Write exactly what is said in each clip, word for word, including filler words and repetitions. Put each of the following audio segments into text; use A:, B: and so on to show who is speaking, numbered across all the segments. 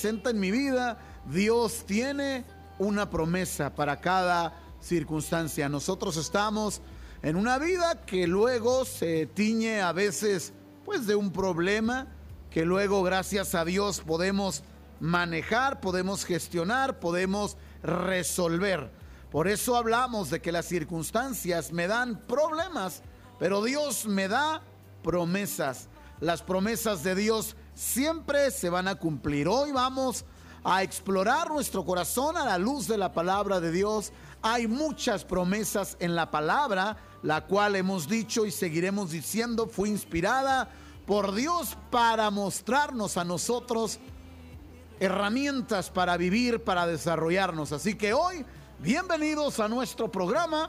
A: presenta en mi vida, Dios tiene una promesa para cada circunstancia. Nosotros estamos en una vida que luego se tiñe a veces pues de un problema, que luego gracias a Dios podemos manejar, podemos gestionar, podemos resolver. Por eso hablamos de que las circunstancias me dan problemas, pero Dios me da promesas. Las promesas de Dios siempre se van a cumplir. Hoy vamos a explorar nuestro corazón a la luz de la palabra de Dios. Hay muchas promesas en la palabra, la cual hemos dicho y seguiremos diciendo fue inspirada por Dios para mostrarnos a nosotros herramientas para vivir, para desarrollarnos. Así que hoy, bienvenidos a nuestro programa,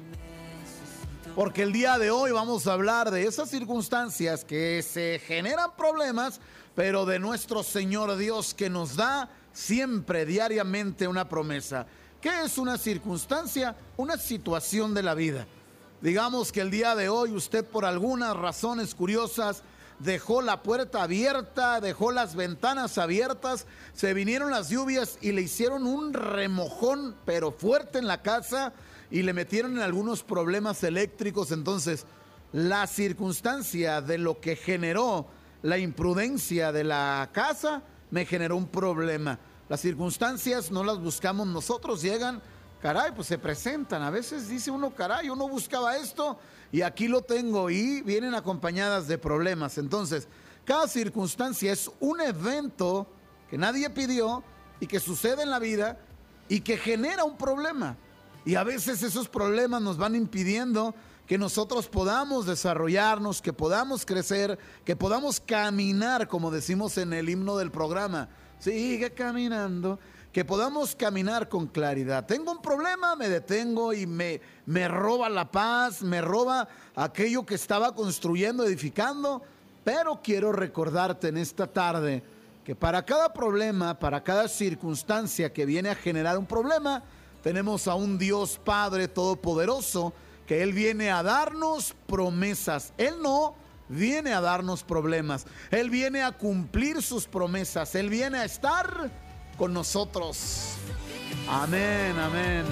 A: porque el día de hoy vamos a hablar de esas circunstancias que se generan problemas, pero de nuestro Señor Dios que nos da siempre, diariamente, una promesa. ¿Qué es una circunstancia? Una situación de la vida. Digamos que el día de hoy usted, por algunas razones curiosas, dejó la puerta abierta, dejó las ventanas abiertas, se vinieron las lluvias y le hicieron un remojón pero fuerte en la casa y le metieron en algunos problemas eléctricos. Entonces, la circunstancia de lo que generó la imprudencia de la casa me generó un problema. Las circunstancias no las buscamos nosotros, llegan, caray, pues se presentan. A veces dice uno, caray, yo no buscaba esto y aquí lo tengo, y vienen acompañadas de problemas. Entonces, cada circunstancia es un evento que nadie pidió y que sucede en la vida y que genera un problema. Y a veces esos problemas nos van impidiendo que nosotros podamos desarrollarnos, que podamos crecer, que podamos caminar, como decimos en el himno del programa. Sigue caminando. Que podamos caminar con claridad. Tengo un problema, me detengo y me, me roba la paz, me roba aquello que estaba construyendo, edificando. Pero quiero recordarte en esta tarde que para cada problema, para cada circunstancia que viene a generar un problema, tenemos a un Dios Padre Todopoderoso, que Él viene a darnos promesas. Él no viene a darnos problemas. Él viene a cumplir sus promesas. Él viene a estar con nosotros. Amén, amén.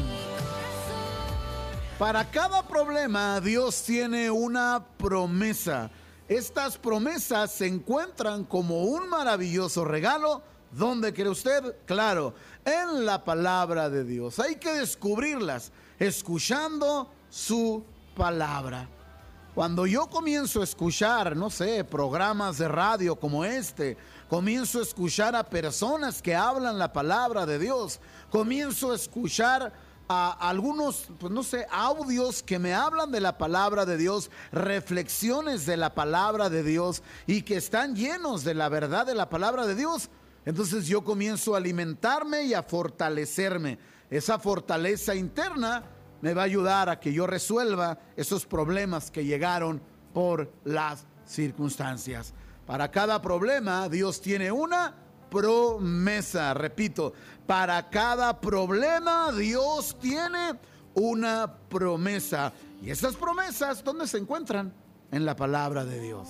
A: Para cada problema, Dios tiene una promesa. Estas promesas se encuentran como un maravilloso regalo. ¿Dónde cree usted? Claro, en la palabra de Dios. Hay que descubrirlas escuchando su palabra. Cuando yo comienzo a escuchar, no sé, programas de radio como este, comienzo a escuchar a personas que hablan la palabra de Dios, comienzo a escuchar a algunos, pues no sé, audios que me hablan de la palabra de Dios, reflexiones de la palabra de Dios y que están llenos de la verdad de la palabra de Dios, entonces yo comienzo a alimentarme y a fortalecerme. Esa fortaleza interna me va a ayudar a que yo resuelva esos problemas que llegaron por las circunstancias. Para cada problema, Dios tiene una promesa. Repito, para cada problema, Dios tiene una promesa. Y esas promesas, ¿dónde se encuentran? En la palabra de Dios.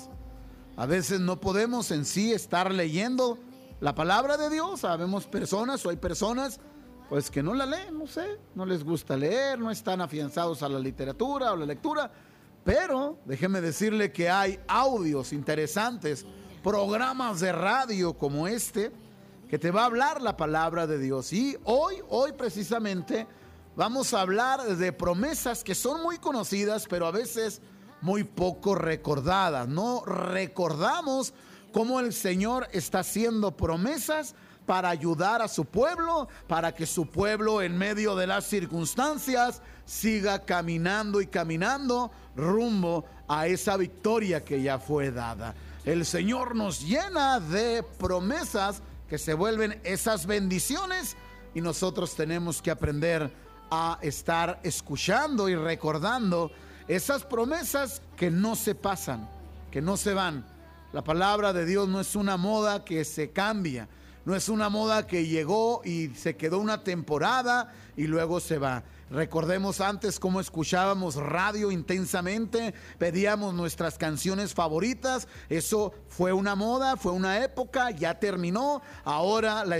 A: A veces no podemos en sí estar leyendo la palabra de Dios. Sabemos personas o hay personas pues que no la leen, no sé, no les gusta leer, no están afianzados a la literatura o la lectura, pero déjeme decirle que hay audios interesantes, programas de radio como este, que te va a hablar la palabra de Dios. Y hoy, hoy precisamente, vamos a hablar de promesas que son muy conocidas, pero a veces muy poco recordadas. No recordamos cómo el Señor está haciendo promesas para ayudar a su pueblo, para que su pueblo en medio de las circunstancias siga caminando y caminando rumbo a esa victoria que ya fue dada. El Señor nos llena de promesas que se vuelven esas bendiciones y nosotros tenemos que aprender a estar escuchando y recordando esas promesas que no se pasan, que no se van. La palabra de Dios no es una moda que se cambia. No es una moda que llegó y se quedó una temporada y luego se va. Recordemos antes cómo escuchábamos radio intensamente, pedíamos nuestras canciones favoritas. Eso fue una moda, fue una época, ya terminó. Ahora la